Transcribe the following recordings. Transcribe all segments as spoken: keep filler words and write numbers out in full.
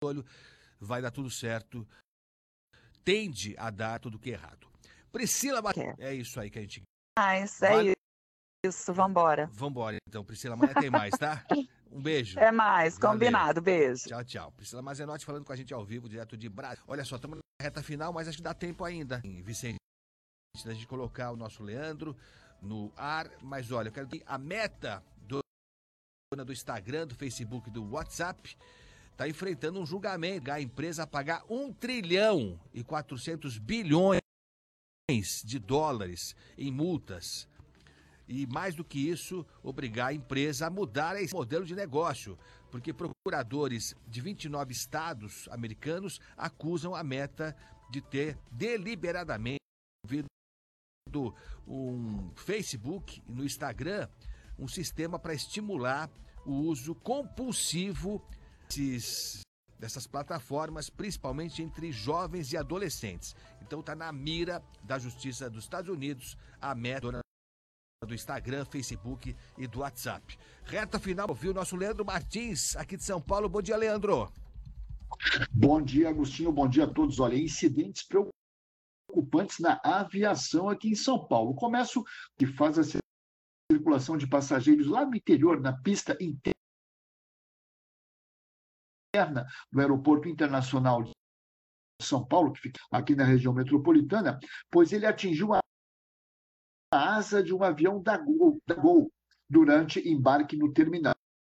olho, vai dar tudo certo. Tende a dar tudo que é errado. Priscila, é, é isso aí que a gente... Ah, isso é vale... isso, vambora. Vambora, então. Priscila, amanhã tem mais, tá? Um beijo. É mais, Valeu. Combinado, beijo. Tchau, tchau. Priscila Mazenotti falando com a gente ao vivo, direto de Brasília. Olha só, estamos na reta final, mas acho que dá tempo ainda, Vicente, da gente colocar o nosso Leandro no ar. Mas olha, eu quero dizer, a Meta do, do Instagram, do Facebook, do WhatsApp, está enfrentando um julgamento, a empresa a pagar um trilhão e quatrocentos bilhões de dólares em multas. E mais do que isso, obrigar a empresa a mudar esse modelo de negócio, porque procuradores de vinte e nove estados americanos acusam a Meta de ter deliberadamente ouvido um Facebook e no Instagram um sistema para estimular o uso compulsivo desses, dessas plataformas, principalmente entre jovens e adolescentes. Então está na mira da Justiça dos Estados Unidos a Meta do Instagram, Facebook e do WhatsApp. Reta final, ouviu o nosso Leandro Martins, aqui de São Paulo. Bom dia, Leandro. Bom dia, Agostinho. Bom dia a todos. Olha, incidentes preocupantes na aviação aqui em São Paulo. O comércio que faz a circulação de passageiros lá no interior, na pista interna do Aeroporto Internacional de São Paulo, que fica aqui na região metropolitana, pois ele atingiu a a asa de um avião da Gol, da Gol durante embarque no terminal.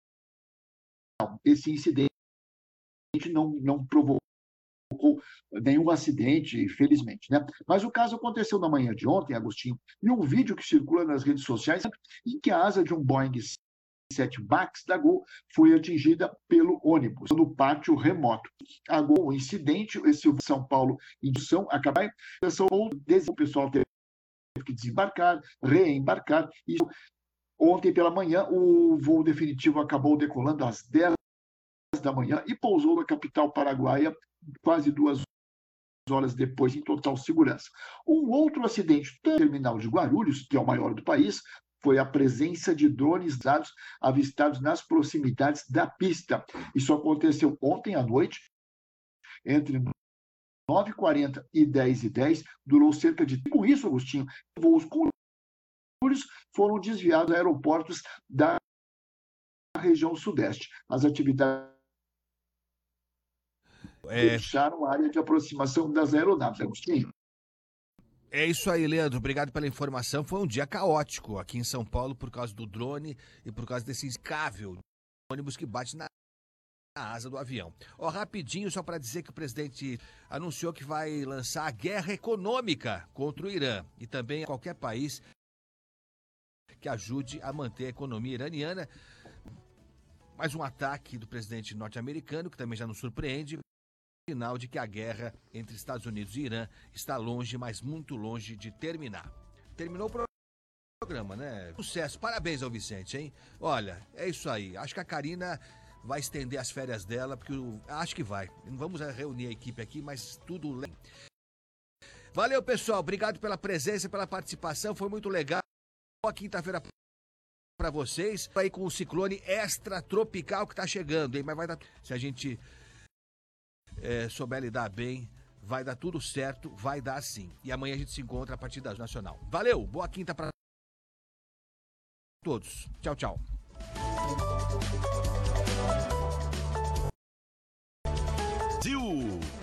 Esse incidente não, não provocou nenhum acidente, felizmente, né? Mas o caso aconteceu na manhã de ontem, Agostinho, e um vídeo que circula nas redes sociais em que a asa de um Boeing sete Max da Gol foi atingida pelo ônibus no pátio remoto. A Gol, o incidente, esse São Paulo em São acabar, o pessoal teve que desembarcar, reembarcar. E ontem pela manhã, o voo definitivo acabou decolando às dez da manhã e pousou na capital paraguaia quase duas horas depois, em total segurança. Um outro acidente no terminal de Guarulhos, que é o maior do país, foi a presença de drones avistados nas proximidades da pista. Isso aconteceu ontem à noite, entre nove e quarenta e dez e dez, durou cerca de... Com isso, Agostinho, voos com foram desviados a aeroportos da região sudeste. As atividades é... deixaram a área de aproximação das aeronaves, Agostinho. É isso aí, Leandro. Obrigado pela informação. Foi um dia caótico aqui em São Paulo por causa do drone e por causa desse escável ônibus que bate na a asa do avião. Ó, rapidinho, só para dizer que o presidente anunciou que vai lançar a guerra econômica contra o Irã e também qualquer país que ajude a manter a economia iraniana. Mais um ataque do presidente norte-americano, que também já nos surpreende, sinal de que a guerra entre Estados Unidos e Irã está longe, mas muito longe de terminar. Terminou o programa, né? Sucesso, parabéns ao Vicente, hein? Olha, é isso aí. Acho que a Karina vai estender as férias dela, porque eu acho que vai. Vamos reunir a equipe aqui, mas tudo... Valeu, pessoal. Obrigado pela presença, pela participação. Foi muito legal. Boa quinta-feira para vocês. Aí com o ciclone extratropical que tá chegando, hein? Mas vai dar... Se a gente é, souber lidar bem, vai dar tudo certo. Vai dar sim. E amanhã a gente se encontra a partir das Nacional. Valeu. Boa quinta para todos. Tchau, tchau. Brasil.